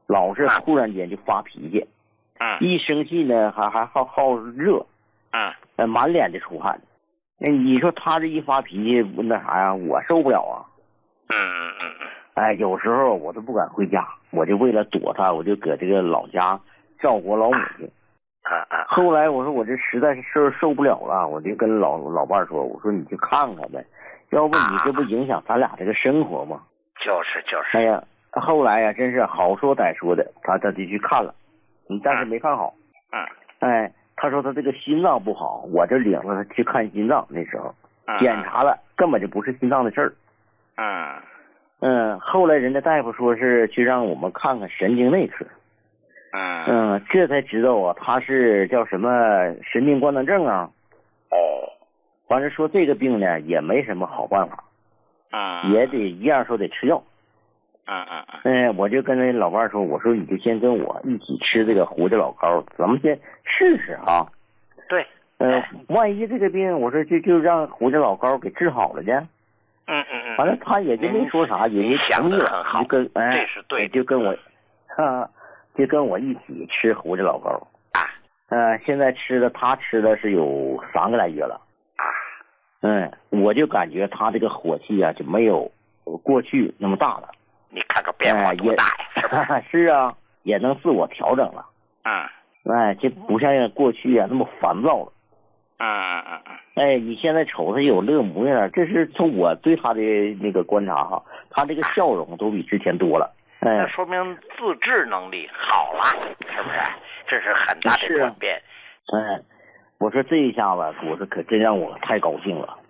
老是突然间就发脾气，一生气呢还好热，满脸的出汗。那你说他这一发脾气那啥呀，我受不了啊。哎，有时候我都不敢回家，我就为了躲他，我就搁这个老家照顾老母亲。后来我说我这实在是受不了了，我就跟老伴说，我说你去看看呗，要不你这不影响咱俩这个生活吗？ 就是。 哎呀，后来呀，真是好说歹说的，他就去看了，但是没看好。哎，他说他这个心脏不好，我这领着他去看心脏，那时候检查了，根本就不是心脏的事儿。后来人家大夫说是去让我们看看神经内科。这才知道啊，他是叫什么神经官能症啊。反正说这个病呢也没什么好办法，也得一样说得吃药。我就跟那老伴说，我说你就先跟我一起吃这个胡椒老膏，咱们先试试啊。 对。 万一这个病，我说就让胡椒老膏给治好了呢。反正他也就没说啥，也就同意了，就跟这是对的， 就跟我一起吃胡椒老膏。现在他吃的是有3个来月了。我就感觉他这个火气啊就没有过去那么大了。 你看看变化多大呀！ 是啊，也能自我调整了。这不像过去啊那么烦躁了。你现在瞅他有乐模样，这是从我对他的那个观察哈，他这个笑容都比之前多了。 那说明自制能力好了，是不是？这是很大的转变。 我说这一下子，我说可真让我太高兴了。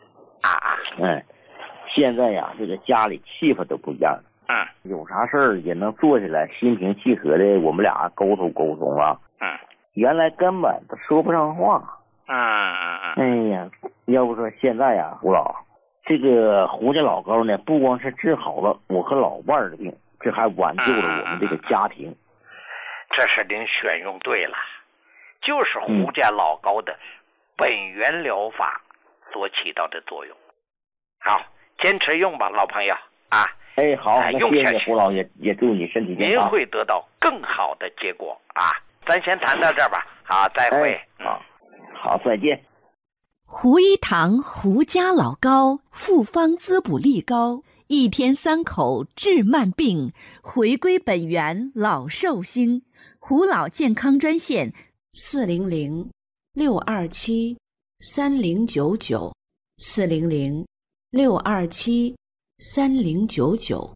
现在呀，这个家里气氛都不一样了。有啥事儿也能坐下来，心平气和的，我们俩沟通啊。原来根本都说不上话。哎呀，要不说现在呀，胡老，这个胡家老高呢，不光是治好了我和老伴儿的病，这还挽救了我们这个家庭。 这是您选用对了，就是胡家老高的本源疗法所起到的作用。好，坚持用吧，老朋友啊。 好，那谢谢胡老，也祝你身体健康。 您会得到更好的结果啊。咱先谈到这儿吧。好，再会。 好，再见。 胡一堂胡家老高复方滋补力高，1天3口治慢病，回归本源老寿星。胡老健康专线 400-627-3099 400-627-3099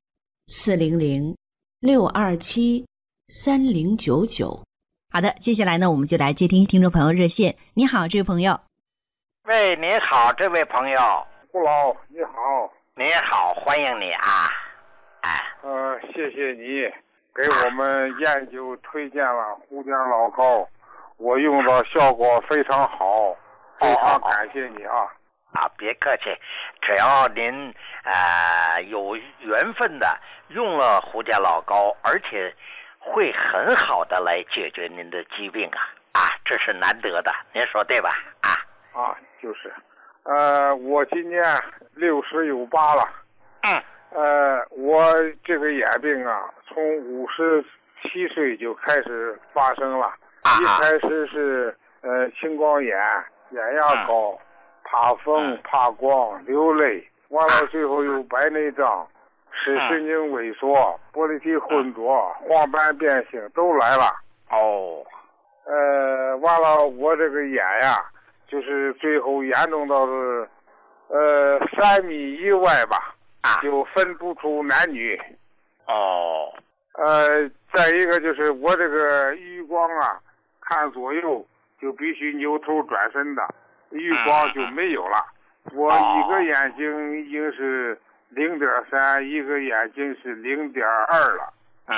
400-627-3099。 好的，接下来呢，我们就来接听听众朋友热线。你好，这位朋友。 喂，您好，这位朋友。 胡老，你好。 你好，欢迎你啊。 谢谢你给我们研究推荐了胡家老膏，我用的效果非常好，非常感谢你啊。 别客气，只要您有缘分的用了胡家老膏，而且会很好的来解决您的疾病这是难得的，您说对吧？ 就是，我今年60有8了。我这个眼病从57岁就开始发生了。一开始是青光眼、眼压高、怕风、怕光、流泪，完了最后又白内障、视神经萎缩、玻璃体混浊、黄斑变性都来了。完了我这个眼就是最后严重到是3米以外吧，就分不出男女。再一个就是我这个余光看左右就必须扭头转身的，余光就没有了。我一个眼睛已经是0.3，一个眼睛是0.2了。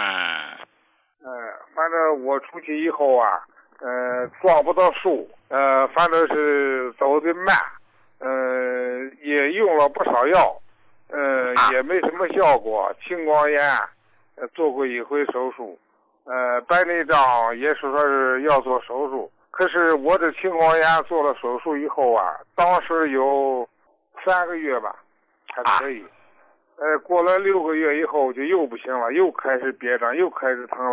反正我出去以后撞不到树，反正是走得慢，也用了不少药，也没什么效果。青光眼做过1回手术，白内障也说是要做手术，可是我这青光眼做了手术以后当时有3个月吧还可以，过了6个月以后就又不行了，又开始憋胀，又开始疼了。